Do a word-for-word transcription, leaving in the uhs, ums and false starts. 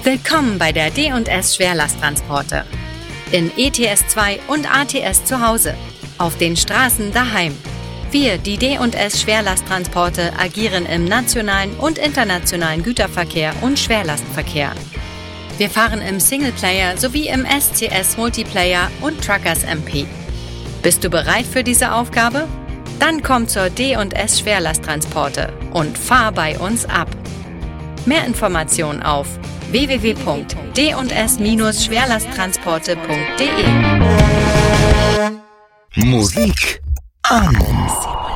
Willkommen bei der D und S Schwerlasttransporte. In E T S zwei und A T S zu Hause. Auf den Straßen daheim. Wir, die D und S Schwerlasttransporte, agieren im nationalen und internationalen Güterverkehr und Schwerlastverkehr. Wir fahren im Singleplayer sowie im S C S Multiplayer und Truckers M P. Bist du bereit für diese Aufgabe? Dann komm zur D und S Schwerlasttransporte und fahr bei uns ab. Mehr Informationen auf w w w punkt d und s schwerlasttransporte punkt d e. Musik an.